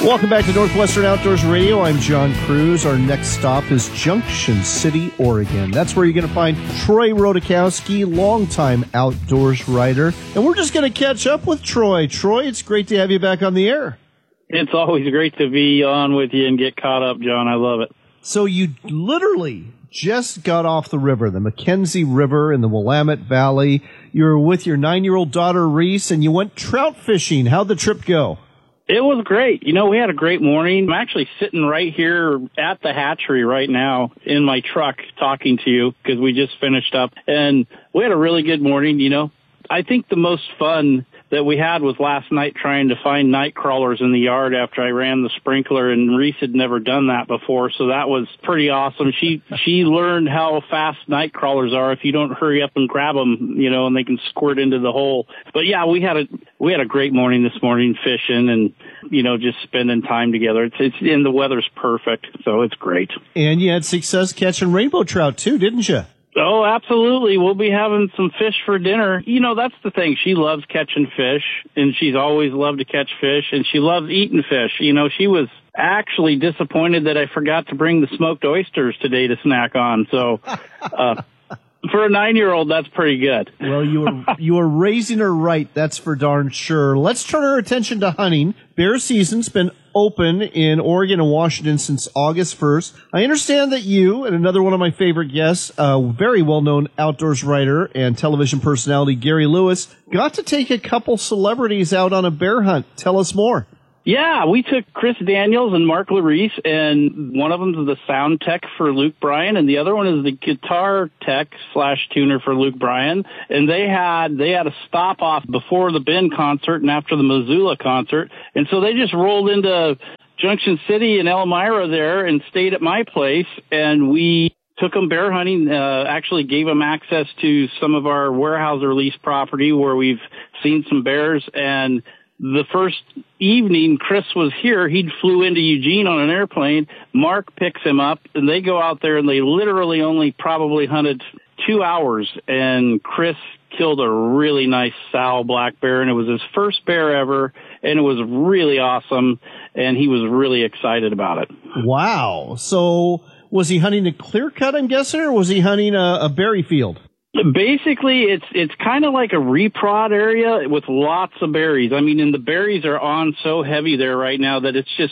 Welcome back to Northwestern Outdoors Radio. I'm John Cruz. Our next stop is Junction City, Oregon. That's where you're going to find Troy Rodakowski, longtime outdoors writer. And we're just going to catch up with Troy. Troy, it's great to have you back on the air. It's always great to be on with you and get caught up, John. I love it. So you literally just got off the river, the Mackenzie River in the Willamette Valley. You were with your 9-year-old daughter, Reese, and you went trout fishing. How'd the trip go? It was great. You know, we had a great morning. I'm actually sitting right here at the hatchery right now in my truck talking to you because we just finished up. And we had a really good morning, you know. I think the most fun that we had was last night trying to find night crawlers in the yard after I ran the sprinkler, and Reese had never done that before, so that was pretty awesome. She learned how fast night crawlers are if you don't hurry up and grab them, you know, and they can squirt into the hole. But yeah, we had a great morning this morning fishing and, you know, just spending time together. And the weather's perfect, so it's great. And you had success catching rainbow trout too, didn't you? Oh, absolutely. We'll be having some fish for dinner. You know, that's the thing. She loves catching fish, and she's always loved to catch fish, and she loves eating fish. You know, she was actually disappointed that I forgot to bring the smoked oysters today to snack on. So, for a 9-year-old, that's pretty good. Well, you were raising her right, that's for darn sure. Let's turn our attention to hunting. Bear season's been open in Oregon and Washington since August 1st. I understand that you and another one of my favorite guests, a very well-known outdoors writer and television personality, Gary Lewis, got to take a couple celebrities out on a bear hunt. Tell us more. Yeah, we took Chris Daniels and Mark Larice, and one of them is the sound tech for Luke Bryan, and the other one is the guitar tech / tuner for Luke Bryan. And they had a stop off before the Ben concert and after the Missoula concert, and so they just rolled into Junction City in Elmira there and stayed at my place, and we took them bear hunting, actually gave them access to some of our Weyerhaeuser lease property where we've seen some bears. And the first evening Chris was here, he flew into Eugene on an airplane. Mark picks him up, and they go out there, and they literally only probably hunted 2 hours, and Chris killed a really nice sow black bear, and it was his first bear ever, and it was really awesome, and he was really excited about it. Wow. So was he hunting a clear cut, I'm guessing, or was he hunting a berry field? Basically, it's kind of like a reprod area with lots of berries. I mean, and the berries are on so heavy there right now that it's just